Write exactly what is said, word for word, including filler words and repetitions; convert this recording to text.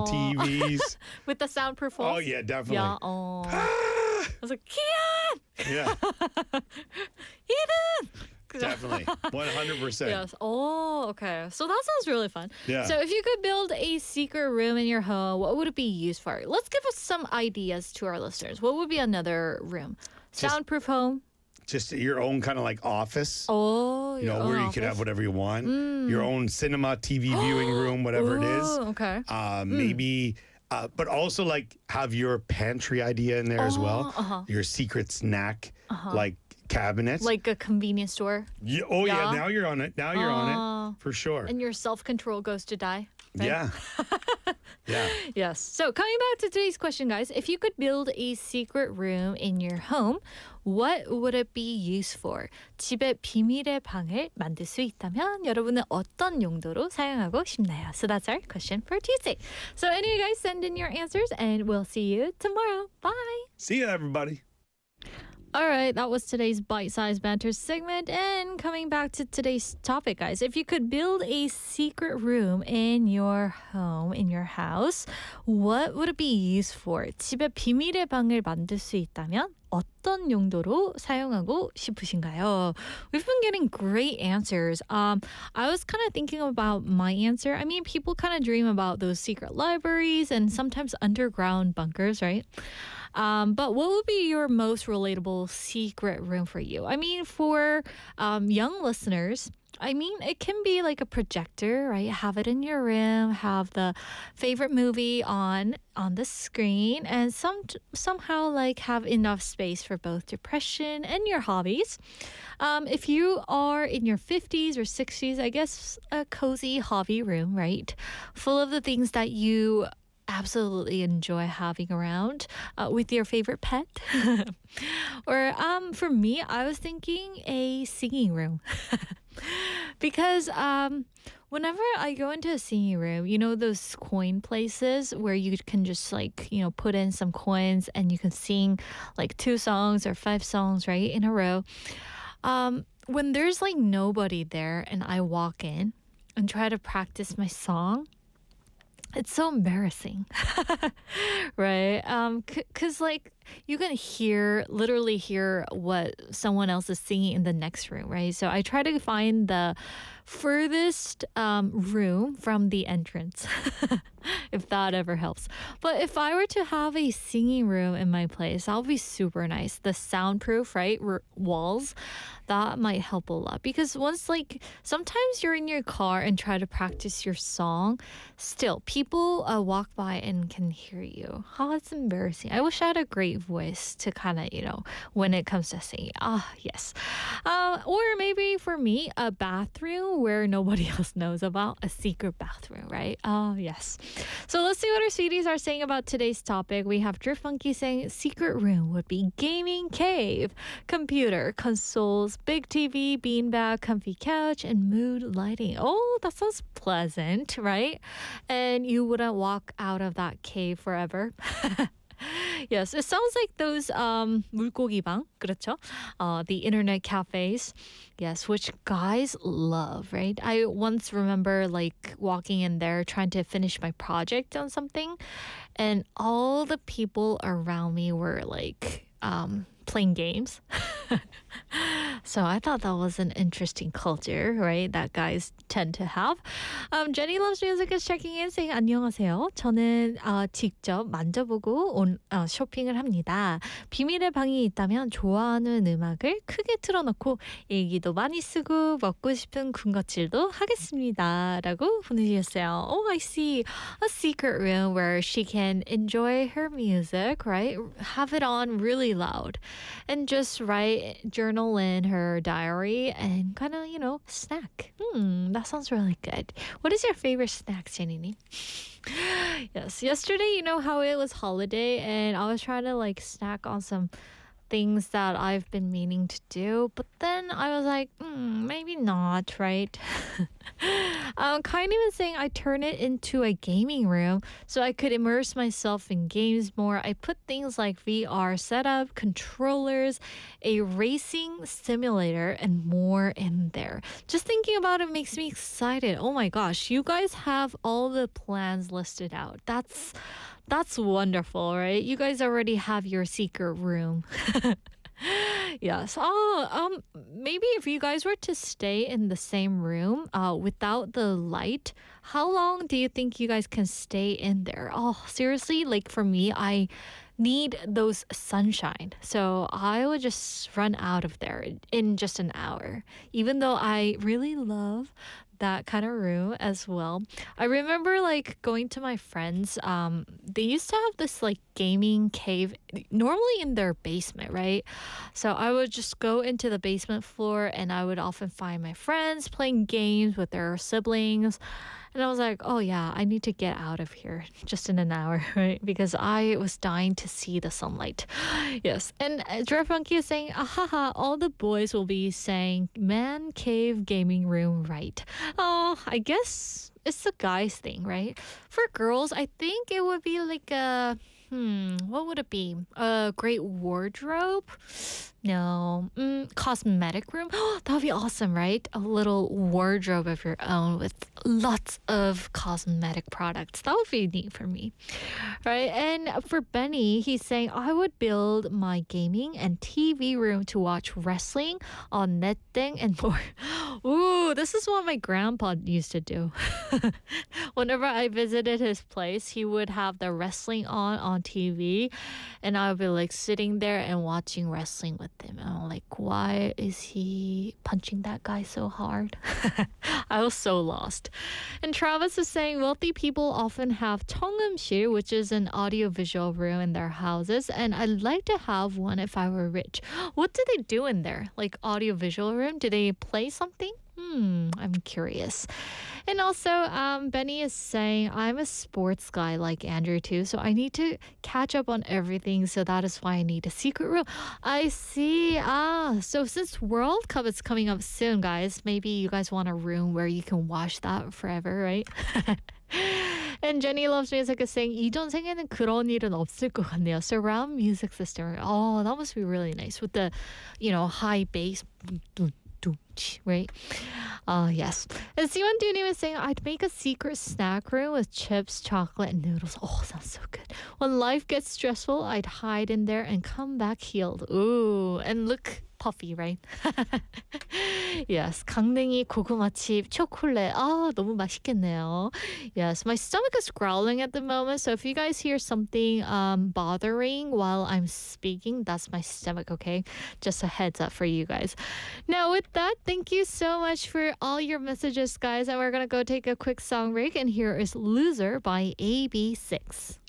T Vs. With the soundproof walls? Oh, yeah, definitely. Yeah. Oh. Ah! I was like, Kian! Yeah, Eden! definitely. one hundred percent. Yes. Oh, okay. So that sounds really fun. Yeah. So if you could build a secret room in your home, what would it be used for? Let's give us some ideas to our listeners. What would be another room? Just- Soundproof home? Just your own kind of like office. Oh, You your know, own where you office? could have whatever you want. Your own cinema, T V viewing room, whatever it is. Ooh, okay. Uh, maybe, uh, but also like have your pantry idea in there as well. Oh, uh-huh. Your secret snack, like cabinets. Like a convenience store. Yeah, oh yeah. Yeah. Now you're on it. Now you're on Oh. it for sure. And your self-control goes to die. Right? Yeah. Yeah. Yes. So coming back to today's question, guys, if you could build a secret room in your home, what would it be used for? 집에 비밀의 방을 만들 수 있다면 여러분은 어떤 용도로 사용하고 싶나요? So that's our question for Tuesday. So any of you guys send in your answers and we'll see you tomorrow. Bye. See ya, everybody. All right, that was today's bite-sized banter segment. And coming back to today's topic, guys, if you could build a secret room in your home, in your house, what would it be used for? 집에 비밀의 방을 만들 수 있다면 어떤 용도로 사용하고 싶으신가요? We've been getting great answers. Um, I was kind of thinking about my answer. I mean, people kind of dream about those secret libraries and sometimes underground bunkers, right? Um, but what would be your most relatable secret room for you? I mean, for um, young listeners, I mean, it can be like a projector, right? Have it in your room, have the favorite movie on on the screen, and some somehow like have enough space for both depression and your hobbies. Um, if you are in your fifties or sixties, I guess a cozy hobby room, right? Full of the things that you absolutely enjoy having around uh, with your favorite pet. Or um, for me, I was thinking a singing room. Because um, whenever I go into a singing room, you know those coin places where you can just like, you know, put in some coins and you can sing like two songs or five songs, right, in a row. Um, when there's like nobody there and I walk in and try to practice my song, it's so embarrassing, right? Um, c- cause like you can hear, literally hear what someone else is singing in the next room, right? So I try to find the furthest um, room from the entrance, if that ever helps. But if I were to have a singing room in my place, that would be super nice. The soundproof, right, R- walls, that might help a lot. Because once, like, sometimes you're in your car and try to practice your song, still, people uh, walk by and can hear you. Oh, it's embarrassing. I wish I had a great voice to kind of, you know, when it comes to singing. Ah, yes. Uh, or maybe for me, a bathroom where nobody else knows about, a secret bathroom, right? Oh, yes. So let's see what our sweeties are saying about today's topic. We have Drift Funky saying secret room would be gaming cave, computer, consoles, big T V, beanbag, comfy couch, and mood lighting. Oh, that sounds pleasant, right? And you wouldn't walk out of that cave forever. Yes, it sounds like those um, 물고기 방, 그렇죠? Uh, the internet cafes, yes, which guys love, right? I once remember like walking in there trying to finish my project on something, and all the people around me were like um, playing games. So I thought that was an interesting culture, right? That guys tend to have. Um, Jenny Loves Music is checking in saying 안녕하세요. 저는 어, 직접 만져보고 온, 어, 쇼핑을 합니다. 비밀의 방이 있다면 좋아하는 음악을 크게 틀어놓고 일기도 많이 쓰고 먹고 싶은 군것질도 하겠습니다. 라고 보내주셨어요. Oh, I see. A secret room where she can enjoy her music, right? Have it on really loud and just write, journal in her diary and kind of, you know, snack. Hmm, that sounds really good. What is your favorite snack, Janini? Yes, yesterday, you know how it was holiday and I was trying to like snack on some things that I've been meaning to do, but then I was like, mm, maybe not, right? Um, kind of even saying I turn it into a gaming room so I could immerse myself in games more. I put things like V R setup, controllers, a racing simulator, and more in there. Just thinking about it makes me excited. Oh my gosh, you guys have all the plans listed out. That's that's wonderful, right? You guys already have your secret room. Yes. Oh, um, maybe if you guys were to stay in the same room, uh, without the light, how long do you think you guys can stay in there? Oh, seriously, like for me, I need those sunshine. So I would just run out of there in just an hour, even though I really love that kind of room as well. I remember like going to my friends. Um, they used to have this like gaming cave, normally in their basement, right? So I would just go into the basement floor and I would often find my friends playing games with their siblings. And I was like, oh yeah, I need to get out of here just in an hour, right? Because I was dying to see the sunlight. Yes. And uh, Dread Funky is saying, ahaha, all the boys will be saying man cave gaming room, right? Oh, I guess it's the guys thing, right? For girls, I think it would be like a, hmm, what would it be? A great wardrobe? No. Mm, cosmetic room? That would be awesome, right? A little wardrobe of your own with lots of cosmetic products. That would be neat for me. Right? And for Benny, he's saying, I would build my gaming and T V room to watch wrestling on netting and more. Ooh, this is what my grandpa used to do. Whenever I visited his place, he would have the wrestling on on T V, and I would be like sitting there and watching wrestling with him. And I'm like, why is he punching that guy so hard? I was so lost. And Travis is saying wealthy people often have 청음실, which is an audiovisual room in their houses, and I'd like to have one if I were rich. What do they do in there? Like audiovisual room? Do they play something? Hmm, I'm curious. And also, um, Benny is saying, I'm a sports guy like Andrew too, so I need to catch up on everything. So that is why I need a secret room. I see. Ah, so since World Cup is coming up soon, guys, maybe you guys want a room where you can watch that forever, right? And Jenny Loves Music is saying 이전생에는 그런 일은 없을 것 같네요. Surround music system. Oh, that must be really nice with the, you know, high bass. Right? Uh, yes. And Simon Dunim is saying, I'd make a secret snack room with chips, chocolate, and noodles. Oh, sounds so good. When life gets stressful, I'd hide in there and come back healed. Ooh, and look puffy, right? Yes. 강냉이, 고구마칩, 초콜릿. Ah, 너무 맛있겠네요. Yes, my stomach is growling at the moment, so if you guys hear something um bothering while I'm speaking, that's my stomach, okay? Just a heads up for you guys. Now, with that, thank you so much for all your messages, guys, and we're gonna go take a quick song break, and here is Loser by A B six.